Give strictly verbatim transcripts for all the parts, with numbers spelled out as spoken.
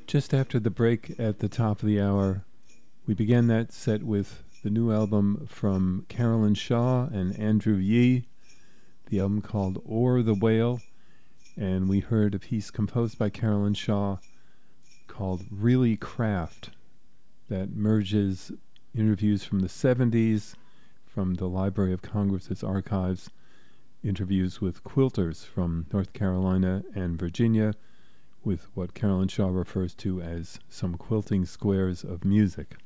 Just after the break at the top of the hour, we began that set with the new album from Carolyn Shaw and Andrew Yee, the album called O'er the Whale, and we heard a piece composed by Carolyn Shaw called Really Craft that merges interviews from the seventies, from the Library of Congress's archives, interviews with quilters from North Carolina and Virginia, with what Carolyn Shaw refers to as some quilting squares of music.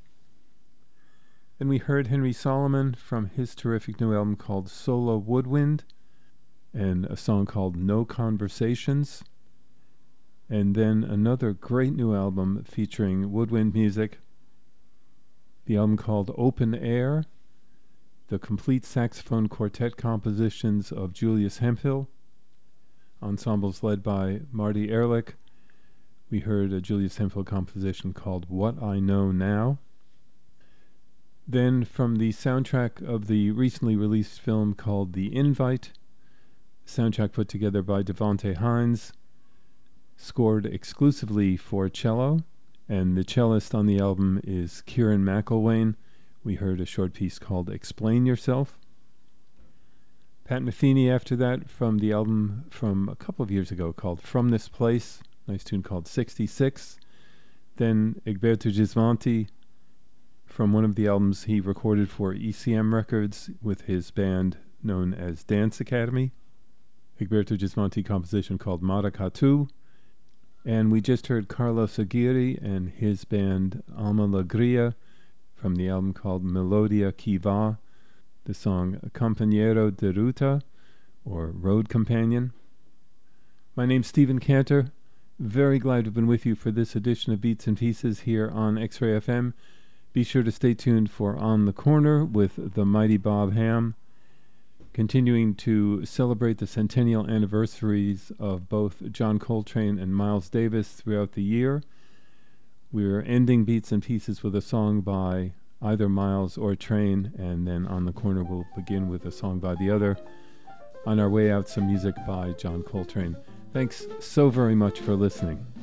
Then we heard Henry Solomon from his terrific new album called Solo Woodwind, and a song called No Conversations, and then another great new album featuring woodwind music, the album called Open Air, the complete saxophone quartet compositions of Julius Hemphill, ensembles led by Marty Ehrlich. We heard a Julius Hemphill composition called What I Know Now. Then from the soundtrack of the recently released film called The Invite, soundtrack put together by Devonte Hines, scored exclusively for cello, and the cellist on the album is Kieran McElwain. We heard a short piece called Explain Yourself. Pat Metheny after that from the album from a couple of years ago called From This Place, nice tune called sixty-six. Then Egberto Gismonti from one of the albums he recorded for E C M Records with his band known as Dance Academy. Egberto Gismonti composition called Maracatu. And we just heard Carlos Aguirre and his band Alma Alegria from the album called Melodia Que Va, the song Compañero de Ruta, or Road Companion. My name's Stephen Cantor. Very glad to have been with you for this edition of Beats and Pieces here on X-Ray F M. Be sure to stay tuned for On the Corner with the mighty Bob Ham, continuing to celebrate the centennial anniversaries of both John Coltrane and Miles Davis throughout the year. We're ending Beats and Pieces with a song by either Miles or Train, and then On the Corner we'll begin with a song by the other. On our way out, some music by John Coltrane. Thanks so very much for listening.